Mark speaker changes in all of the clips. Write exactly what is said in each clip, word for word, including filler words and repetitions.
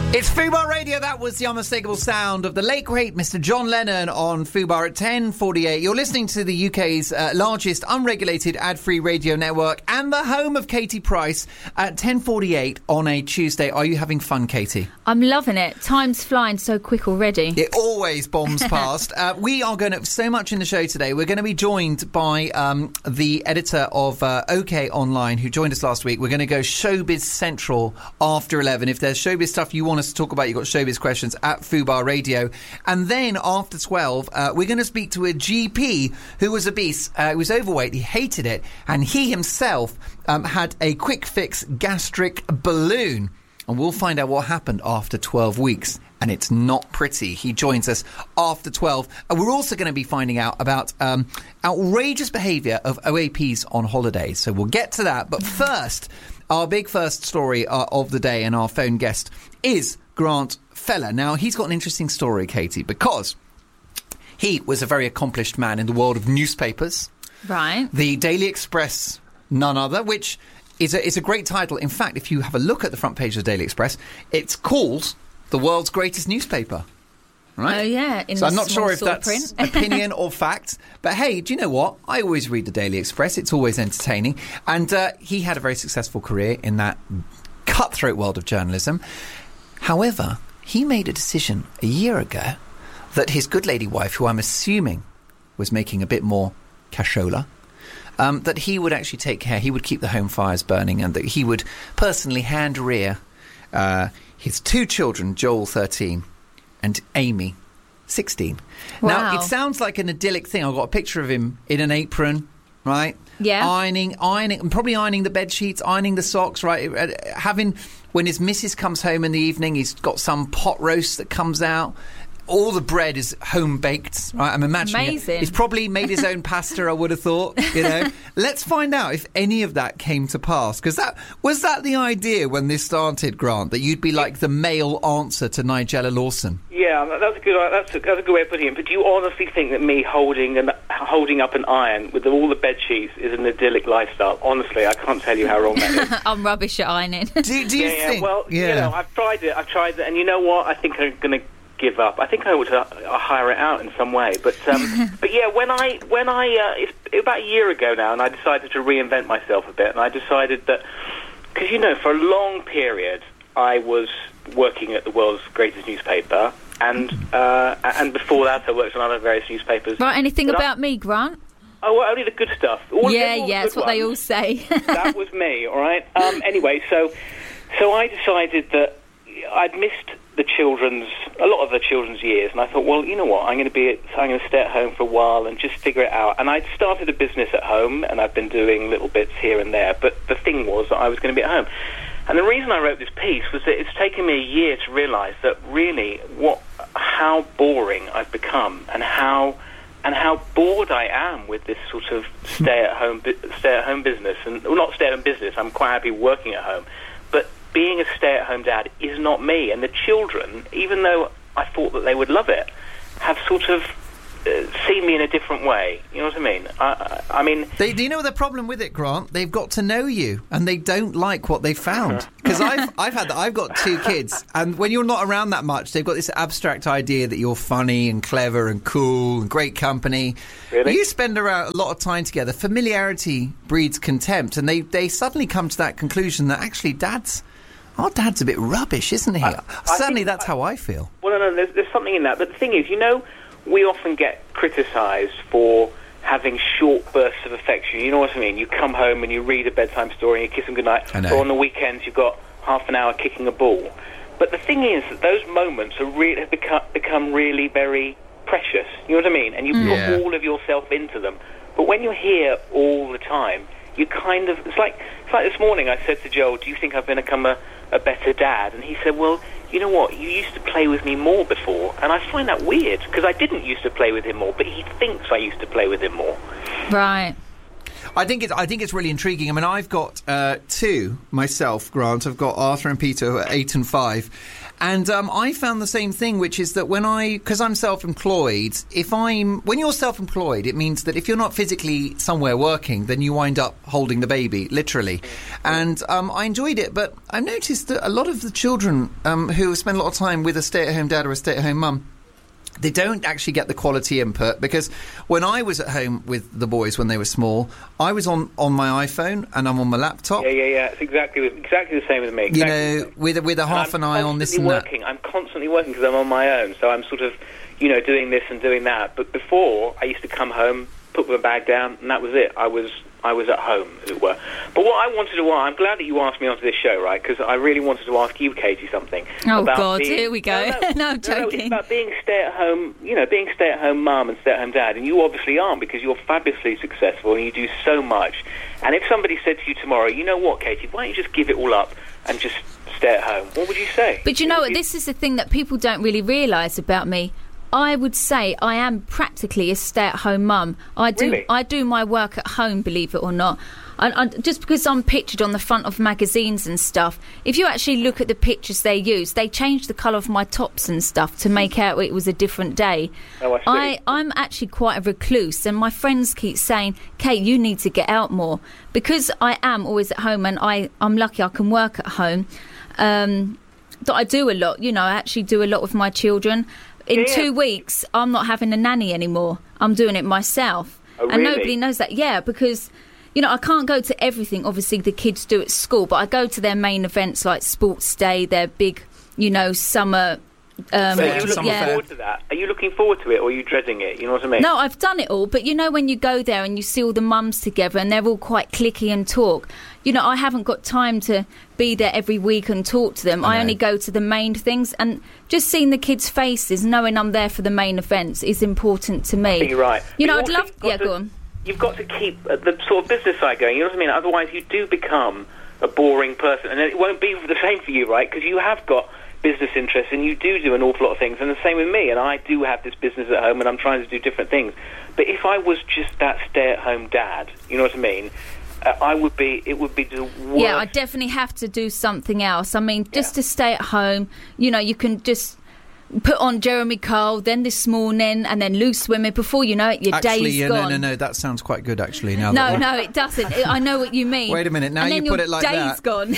Speaker 1: It's Fubar Radio. That was the unmistakable sound of the late great Mister John Lennon on Fubar at ten forty-eight. You're listening to the U K's uh, largest unregulated ad-free radio network and the home of Katie Price at ten forty-eight on a Tuesday. Are you having fun, Katie?
Speaker 2: I'm loving it. Time's flying so quick already.
Speaker 1: It always bombs past. Uh, we are going to so much in the show today. We're going to be joined by um, the editor of uh, OK Online, who joined us last week. We're going to go Showbiz Central after eleven. If there's showbiz stuff you want us to talk about, you've got Showbiz Questions at Fubar Radio. And then after twelve, uh, we're going to speak to a G P who was obese, uh, who was overweight, he hated it, and he himself um, had a quick fix gastric balloon. And we'll find out what happened after twelve weeks. And it's not pretty. He joins us after twelve. And we're also going to be finding out about um, outrageous behaviour of O A Ps on holiday. So we'll get to that. But first, our big first story uh, of the day and our phone guest is Grant Feller. Now, he's got an interesting story, Katie, because he was a very accomplished man in the world of newspapers.
Speaker 2: Right.
Speaker 1: The Daily Express, none other, which is a, is a great title. In fact, if you have a look at the front page of the Daily Express, it's called the world's greatest newspaper. Right?
Speaker 2: Oh, yeah. In
Speaker 1: so
Speaker 2: the
Speaker 1: I'm not
Speaker 2: small
Speaker 1: sure if
Speaker 2: small
Speaker 1: that's
Speaker 2: print.
Speaker 1: opinion or fact. But hey, do you know what? I always read the Daily Express. It's always entertaining. And uh, he had a very successful career in that cutthroat world of journalism. However, he made a decision a year ago that his good lady wife, who I'm assuming was making a bit more cashola, um, that he would actually take care, he would keep the home fires burning, and that he would personally hand rear uh, his two children, Joel, thirteen, and Amy, sixteen.
Speaker 2: Wow.
Speaker 1: Now, it sounds like an idyllic thing. I've got a picture of him in an apron, right?
Speaker 2: Yeah.
Speaker 1: Ironing, ironing, and probably ironing the bed sheets, ironing the socks, right? Uh, Having, when his missus comes home in the evening, he's got some pot roast that comes out. All the bread is home baked, right? I'm imagining
Speaker 2: Amazing.
Speaker 1: it. He's probably made his own pasta, I would have thought, you know. Let's find out if any of that came to pass. Because that was that the idea when this started, Grant, that you'd be like the male answer to Nigella Lawson?
Speaker 3: Yeah, that's a good. That's a, that's a good way of putting it. But do you honestly think that me holding an holding up an iron with all the bed sheets is an idyllic lifestyle? Honestly, I can't tell you how wrong that is.
Speaker 2: I'm rubbish at ironing.
Speaker 1: Do, do you
Speaker 3: yeah,
Speaker 1: think?
Speaker 3: Yeah, well,
Speaker 1: yeah.
Speaker 3: you know, I've tried it. I've tried it, and you know what? I think I'm going to give up. I think I ought to uh, hire it out in some way. But um, but yeah, when I when I uh, it's about a year ago now, and I decided to reinvent myself a bit, and I decided that because you know, for a long period, I was working at the world's greatest newspaper. And uh, and before that, I worked on other various newspapers.
Speaker 2: Right, anything
Speaker 3: But
Speaker 2: about
Speaker 3: I,
Speaker 2: me, Grant?
Speaker 3: Oh, well, only the good stuff. All,
Speaker 2: yeah,
Speaker 3: all the
Speaker 2: yeah,
Speaker 3: good
Speaker 2: that's what
Speaker 3: ones.
Speaker 2: they all say.
Speaker 3: That was me, all right? Um, anyway, so so I decided that I'd missed the children's, a lot of the children's years, and I thought, well, you know what, I'm going to be, I'm going to stay at home for a while and just figure it out. And I'd started a business at home, and I've been doing little bits here and there, but the thing was that I was going to be at home. And the reason I wrote this piece was that it's taken me a year to realise that really what, how boring I've become, and how and how bored I am with this sort of stay-at-home stay-at-home business. And well, not stay-at-home business. I'm quite happy working at home, but being a stay-at-home dad is not me. And the children, even though I thought that they would love it, have sort of uh, seen me in a different way. You know what I mean? I, I, I mean...
Speaker 1: They, do you know the problem with it, Grant? They've got to know you, and they don't like what they found. Because I've, I've had that. I've got two kids, and when you're not around that much, they've got this abstract idea that you're funny and clever and cool and great company.
Speaker 3: Really?
Speaker 1: You spend around a lot of time together. Familiarity breeds contempt, and they, they suddenly come to that conclusion that actually dad's... Our dad's a bit rubbish, isn't he?
Speaker 3: I, I
Speaker 1: Certainly
Speaker 3: think,
Speaker 1: that's
Speaker 3: I,
Speaker 1: how I feel.
Speaker 3: Well, no, no, there's, there's something in that. But the thing is, you know, we often get criticised for having short bursts of affection. You know what I mean? You come home and you read a bedtime story and you kiss them goodnight.
Speaker 1: I know.
Speaker 3: Or on the weekends you've got half an hour kicking a ball. But the thing is that those moments are really, have become, become really very precious. You know what I mean? And you
Speaker 1: Mm.
Speaker 3: put
Speaker 1: Yeah.
Speaker 3: all of yourself into them. But when you're here all the time, you kind of... It's like, it's like this morning I said to Joel, do you think I've become a... a better dad? And he said, well, you know what, you used to play with me more before. And I find that weird, because I didn't used to play with him more, but he thinks I used to play with him more.
Speaker 2: Right.
Speaker 1: I think it's I think it's really intriguing. I mean, I've got uh, two myself, Grant. I've got Arthur and Peter, who are eight and five. And um, I found the same thing, which is that when I, because I'm self-employed, if I'm, when you're self-employed, it means that if you're not physically somewhere working, then you wind up holding the baby, literally. And um, I enjoyed it, but I noticed that a lot of the children um, who spend a lot of time with a stay-at-home dad or a stay-at-home mum, they don't actually get the quality input, because when I was at home with the boys when they were small, I was on, on my iPhone and I'm on my laptop.
Speaker 3: Yeah, yeah, yeah. It's exactly exactly the same with me. Exactly
Speaker 1: you know, with with a half an eye on this and
Speaker 3: working.
Speaker 1: that.
Speaker 3: I'm constantly working because I'm on my own, so I'm sort of, you know, doing this and doing that. But before, I used to come home, put my bag down, and that was it. I was I was at home, as it were. But what I wanted to ask, I'm glad that you asked me onto this show, right? Because I really wanted to ask you, Katie, something.
Speaker 2: Oh,
Speaker 3: about
Speaker 2: God,
Speaker 3: being,
Speaker 2: here we go.
Speaker 3: No, no,
Speaker 2: no I'm
Speaker 3: no,
Speaker 2: joking.
Speaker 3: No, it's about being stay-at-home, you know, being stay-at-home mum and stay-at-home dad. And you obviously aren't, because you're fabulously successful and you do so much. And if somebody said to you tomorrow, you know what, Katie, why don't you just give it all up and just stay at home? What would you say?
Speaker 2: But you know what, this is the thing that people don't really realise about me. I would say I am practically a stay-at-home mum. I do
Speaker 3: Really?
Speaker 2: I do my work at home, believe it or not. I, I, just because I'm pictured on the front of magazines and stuff, if you actually look at the pictures they use, they changed the colour of my tops and stuff to make out it was a different day.
Speaker 3: Oh, I see.
Speaker 2: I, I'm actually quite a recluse, and my friends keep saying, Kate, you need to get out more. Because I am always at home, and I, I'm lucky I can work at home, um, that I do a lot. You know, I actually do a lot with my children. In
Speaker 3: Yeah.
Speaker 2: two weeks, I'm not having a nanny anymore. I'm doing it myself.
Speaker 3: Oh,
Speaker 2: and
Speaker 3: really?
Speaker 2: nobody knows that. Yeah, because, you know, I can't go to everything, obviously, the kids do at school, but I go to their main events like Sports Day, their big, you know, summer... Um,
Speaker 3: So are
Speaker 1: Fair,
Speaker 3: you looking
Speaker 1: summer fair.
Speaker 3: forward to that? Are you looking forward to it, or are you dreading it? You know what I mean?
Speaker 2: No, I've done it all, but you know when you go there and you see all the mums together and they're all quite cliquey and talk, you know, I haven't got time to be there every week and talk to them.
Speaker 1: I
Speaker 2: I,
Speaker 1: know.
Speaker 2: only go to the main things, and just seeing the kids' faces, knowing I'm there for the main events is important to me.
Speaker 3: You're right.
Speaker 2: You know,
Speaker 3: But
Speaker 2: I'd
Speaker 3: also
Speaker 2: love...
Speaker 3: you've got
Speaker 2: Yeah,
Speaker 3: to-
Speaker 2: go on.
Speaker 3: You've got to keep uh, the sort of business side going, you know what I mean? Otherwise you do become a boring person, and it won't be the same for you, right? Because you have got business interests and you do do an awful lot of things, and the same with me, and I do have this business at home and I'm trying to do different things. But if I was just that stay-at-home dad, you know what I mean, uh, I would be, it would be the worst.
Speaker 2: Yeah, I definitely have to do something else. I mean, just
Speaker 3: Yeah.
Speaker 2: to stay at home, you know, you can just put on Jeremy Kyle, then This Morning, and then Loose Women. Before you know it, your
Speaker 1: Actually,
Speaker 2: day's
Speaker 1: yeah,
Speaker 2: gone.
Speaker 1: no, no, no, that sounds quite good, actually. Now
Speaker 2: No,
Speaker 1: that
Speaker 2: no, it doesn't. I know what you mean.
Speaker 1: Wait a minute, now
Speaker 2: and
Speaker 1: you
Speaker 2: then
Speaker 1: put
Speaker 2: your
Speaker 1: it like
Speaker 2: day's
Speaker 1: that.
Speaker 2: gone.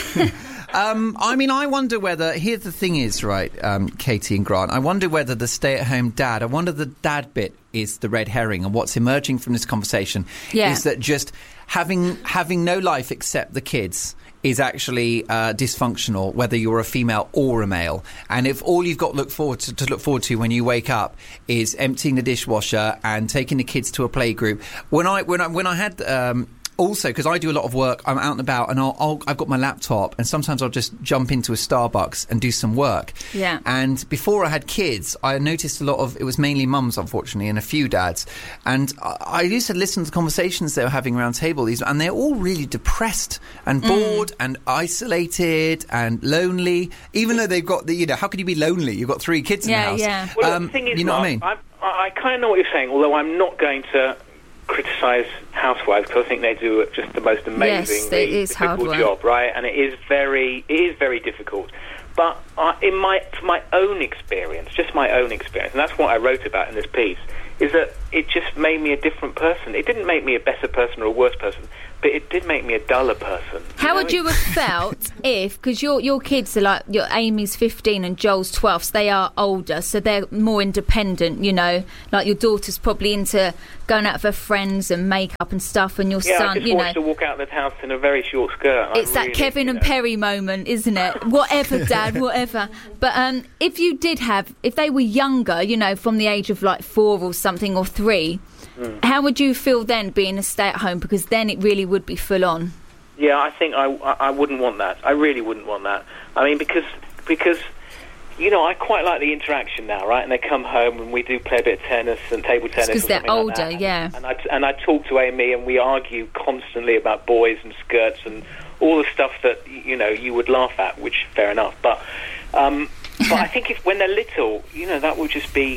Speaker 1: Um, I mean, I wonder whether... Here's the thing is, right, um, Katie and Grant, I wonder whether the stay-at-home dad, I wonder the dad bit is the red herring, and what's emerging from this conversation
Speaker 2: Yeah.
Speaker 1: is that just having having no life except the kids is actually uh, dysfunctional, whether you're a female or a male. And if all you've got look forward to, to look forward to when you wake up is emptying the dishwasher and taking the kids to a playgroup, when I when I when I had um, also, because I do a lot of work, I'm out and about, and I'll, I'll, I've got my laptop, and sometimes I'll just jump into a Starbucks and do some work.
Speaker 2: Yeah.
Speaker 1: And before I had kids, I noticed a lot of, it was mainly mums, unfortunately, and a few dads. And I, I used to listen to the conversations they were having around table, these, and they're all really depressed and bored
Speaker 2: Mm.
Speaker 1: and isolated and lonely, even though they've got the, you know, how could you be lonely? You've got three kids in
Speaker 2: Yeah,
Speaker 1: the house.
Speaker 2: yeah.
Speaker 3: Well,
Speaker 1: Um,
Speaker 3: the thing is,
Speaker 1: you know what I mean?
Speaker 3: Mark, I, I kind of know what you're saying, although I'm not going to criticise housewives, because I think they do just the most amazing,
Speaker 2: Yes, it is hard
Speaker 3: difficult
Speaker 2: work.
Speaker 3: job, right? And it is very, it is very difficult. But uh, in my, from my own experience, just my own experience, and that's what I wrote about in this piece, is that it just made me a different person. It didn't make me a better person or a worse person, but it did make me a duller person.
Speaker 2: How
Speaker 3: know?
Speaker 2: would you have felt if, because your your kids are like, your Amy's fifteen and Joel's twelve, so they are older, so they're more independent, you know, like your daughter's probably into going out with her friends and makeup and stuff, and your
Speaker 3: Yeah, I
Speaker 2: son,
Speaker 3: just
Speaker 2: you
Speaker 3: watched
Speaker 2: know.
Speaker 3: her walk out of the house in a very short skirt. and I
Speaker 2: It's that
Speaker 3: really,
Speaker 2: Kevin
Speaker 3: you
Speaker 2: and
Speaker 3: know,
Speaker 2: Perry moment, isn't it? Whatever, Dad, whatever. But um, if you did have, if they were younger, you know, from the age of like four or something, or three,
Speaker 3: Mm.
Speaker 2: how would you feel then being a stay-at-home? Because then it really would be full on.
Speaker 3: Yeah, I think I, I, I wouldn't want that. I really wouldn't want that. I mean, because because you know, I quite like the interaction now, right? And they come home and we do play a bit of tennis and table tennis.
Speaker 2: because
Speaker 3: or
Speaker 2: they're
Speaker 3: something like
Speaker 2: older,
Speaker 3: that.
Speaker 2: yeah.
Speaker 3: And I and I talk to Amy and we argue constantly about boys and skirts and all the stuff that you know you would laugh at, which fair enough. But um, but I think if when they're little, you know, that would just be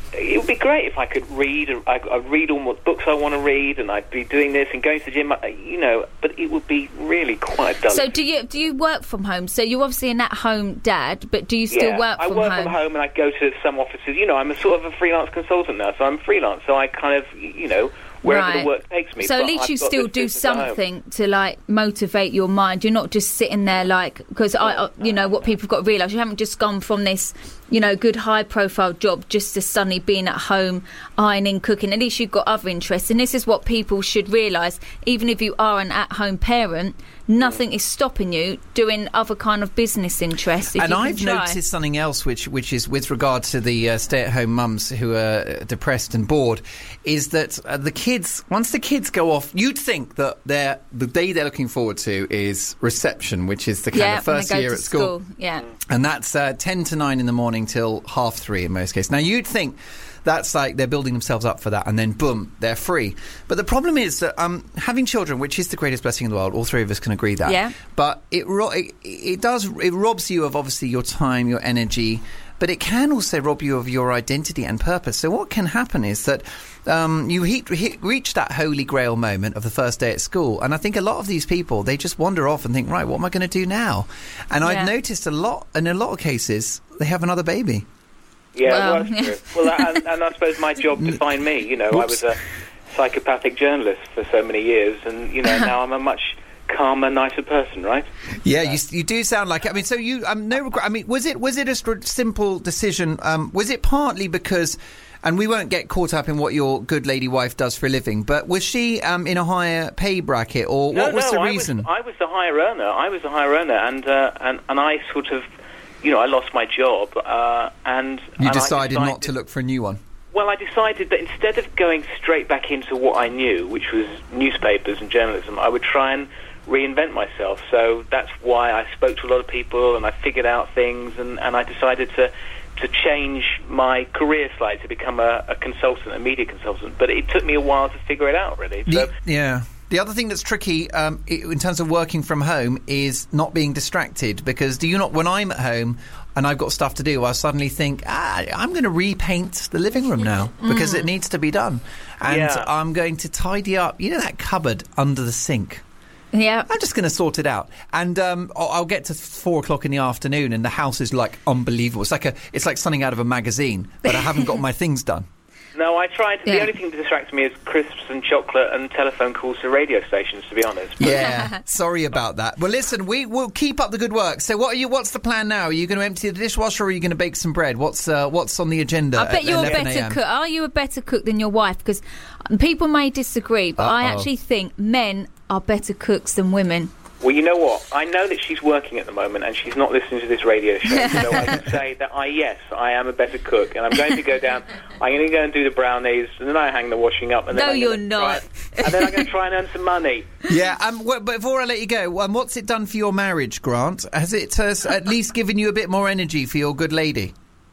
Speaker 3: it would be great if I could read. I, I'd read all the books I want to read, and I'd be doing this and going to the gym. You know, but it would be really quite dull.
Speaker 2: So, do you do you work from home? So you're obviously an at-home dad, but do you still
Speaker 3: yeah,
Speaker 2: work from home?
Speaker 3: I work home? from home, and I go to some offices. You know, I'm a sort of a freelance consultant now, so I'm freelance. So I kind of, you know, wherever
Speaker 2: right.
Speaker 3: the work takes me.
Speaker 2: So
Speaker 3: but
Speaker 2: at least
Speaker 3: I've
Speaker 2: you
Speaker 3: got
Speaker 2: still
Speaker 3: this
Speaker 2: do
Speaker 3: business at home.
Speaker 2: something to like motivate your mind. You're not just sitting there like, because I, I, you know, what people have got to realise, you haven't just gone from this, you know, good high-profile job just to suddenly being at home, ironing, cooking. At least you've got other interests, and this is what people should realise. Even if you are an at-home parent, nothing is stopping you doing other kind of business interests. If
Speaker 1: and
Speaker 2: you can
Speaker 1: I've
Speaker 2: try.
Speaker 1: noticed something else, which which is with regard to the uh, stay-at-home mums who are depressed and bored, is that uh, the kids, once the kids go off, you'd think that they're, the day they're looking forward to is reception, which is the kind
Speaker 2: yeah,
Speaker 1: of first
Speaker 2: when they go
Speaker 1: year
Speaker 2: to
Speaker 1: at school.
Speaker 2: school. Yeah,
Speaker 1: and that's uh, ten to nine in the morning till half three in most cases. Now you'd think that's like they're building themselves up for that, and then boom, they're free. But the problem is that um, having children, which is the greatest blessing in the world, all three of us can agree that.
Speaker 2: Yeah.
Speaker 1: But it, ro- it it does it robs you of obviously your time, your energy, but it can also rob you of your identity and purpose. So what can happen is that um, you he- he- reach that holy grail moment of the first day at school, and I think a lot of these people, they just wander off and think, right, what am I going to do now? And
Speaker 2: Yeah.
Speaker 1: I've noticed a lot, in a lot of cases, they have another baby.
Speaker 3: Yeah,
Speaker 2: Well,
Speaker 3: well, that's
Speaker 2: yeah.
Speaker 3: true. Well, and, and I suppose my job defined me. You know, I was a psychopathic journalist for so many years, and you know, now I'm a much calmer, nicer person, right?
Speaker 1: Yeah, you, you do sound like it. I mean, so you, um, no regret. I mean, was it was it a st- simple decision? Um, was it partly because, and we won't get caught up in what your good lady wife does for a living, but was she um, in a higher pay bracket, or
Speaker 3: No,
Speaker 1: what was
Speaker 3: no,
Speaker 1: the
Speaker 3: I
Speaker 1: reason?
Speaker 3: Was, I was the higher earner. I was the higher earner, and uh, and and I sort of, you know, I lost my job, uh, and
Speaker 1: you
Speaker 3: and I
Speaker 1: decided,
Speaker 3: decided
Speaker 1: not to look for a new one.
Speaker 3: Well, I decided that instead of going straight back into what I knew, which was newspapers and journalism, I would try and reinvent myself. So that's why I spoke to a lot of people, and I figured out things, and, and I decided to to change my career slightly to become a, a consultant, a media consultant. But it took me a while to figure it out, really. So,
Speaker 1: The- yeah. The other thing that's tricky um, i- in terms of working from home is not being distracted, because do you not, when I'm at home and I've got stuff to do, I suddenly think, ah, I'm going to repaint the living room now because it needs to be done. And
Speaker 3: Yeah.
Speaker 1: I'm going to tidy up, you know, that cupboard under the sink.
Speaker 2: yeah.
Speaker 1: I'm just going to sort it out, and um, I'll, I'll get to four o'clock in the afternoon, and the house is like unbelievable. It's like a, it's like something out of a magazine, but I haven't got my things done.
Speaker 3: no, I tried.
Speaker 2: Yeah.
Speaker 3: The only thing that distracts me is crisps and chocolate and telephone calls to radio stations, to be honest. But
Speaker 1: Yeah, sorry about that. Well, listen, we will keep up the good work. So, what are you? What's the plan now? Are you going to empty the dishwasher, or are you going to bake some bread? What's uh, what's on the agenda?
Speaker 2: I bet
Speaker 1: at
Speaker 2: you're a
Speaker 1: eleven
Speaker 2: better
Speaker 1: a m?
Speaker 2: cook. Are you a better cook than your wife? Because people may disagree, but I
Speaker 1: Uh-oh.
Speaker 2: actually think men are better cooks than women.
Speaker 3: Well, you know what? I know that she's working at the moment and she's not listening to this radio show. So I can say that I, yes, I am a better cook, and I'm going to go down. I'm going to go and do the brownies, and then I hang the washing up. And then
Speaker 2: No,
Speaker 3: I'm
Speaker 2: you're
Speaker 3: gonna
Speaker 2: not.
Speaker 3: Try, and then I'm going to try and earn some money.
Speaker 1: Yeah, um, well, but before I let you go, um, what's it done for your marriage, Grant? Has it uh, at least given you a bit more energy for your good lady?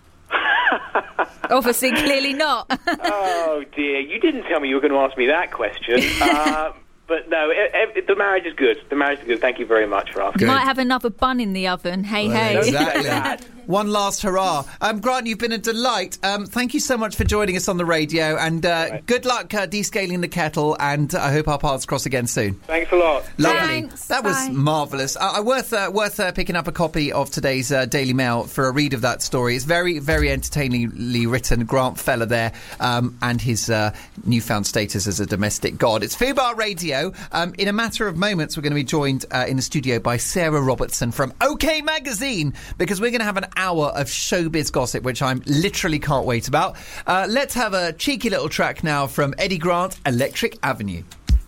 Speaker 2: Obviously, clearly not.
Speaker 3: Oh dear, you didn't tell me you were going to ask me that question. Uh, but no, it, it, the marriage is good. The marriage is good. Thank you very much for asking.
Speaker 1: Good.
Speaker 2: Might have another bun in the oven. Hey,
Speaker 1: Well,
Speaker 2: hey.
Speaker 1: exactly. One last hurrah. Um, Grant, you've been a delight. Um, thank you so much for joining us on the radio, and uh,
Speaker 3: Right.
Speaker 1: good luck uh, descaling the kettle, and I hope our paths cross again soon.
Speaker 3: Thanks a lot.
Speaker 1: Lovely.
Speaker 2: Thanks.
Speaker 1: That was
Speaker 2: Bye.
Speaker 1: marvellous. Uh, uh, worth uh, worth uh, picking up a copy of today's uh, Daily Mail for a read of that story. It's very, very entertainingly written. Grant Feller there, um, and his uh, newfound status as a domestic god. It's Fubar Radio. Um, in a matter of moments, we're going to be joined uh, in the studio by Sarah Robertson from OK Magazine, because we're going to have an hour of showbiz gossip, which I'm literally can't wait about. Uh, let's have a cheeky little track now from Eddie Grant, Electric Avenue.